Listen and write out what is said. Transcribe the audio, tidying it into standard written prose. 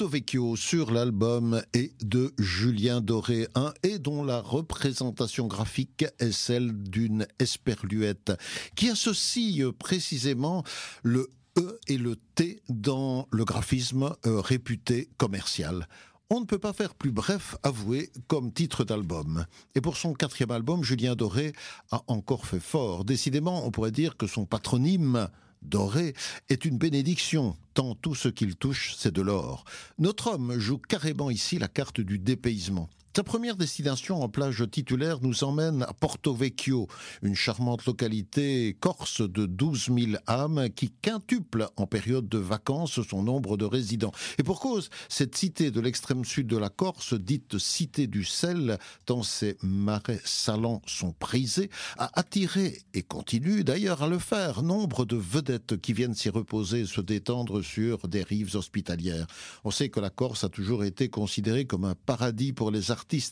Porto Vecchio sur l'album est de Julien Doré, et dont la représentation graphique est celle d'une esperluette qui associe précisément le E et le T dans le graphisme réputé commercial. On ne peut pas faire plus bref, avoué, comme titre d'album. Et pour son 4e album, Julien Doré a encore fait fort. Décidément, on pourrait dire que son patronyme, Doré, est une bénédiction, tant tout ce qu'il touche, c'est de l'or. Notre homme joue carrément ici la carte du dépaysement. Sa première destination en plage titulaire nous emmène à Porto Vecchio, une charmante localité corse de 12 000 âmes qui quintuple en période de vacances son nombre de résidents. Et pour cause, cette cité de l'extrême sud de la Corse, dite cité du sel, tant ses marais salants sont prisés, a attiré, et continue d'ailleurs à le faire, nombre de vedettes qui viennent s'y reposer et se détendre sur des rives hospitalières. On sait que la Corse a toujours été considérée comme un paradis pour les artistes,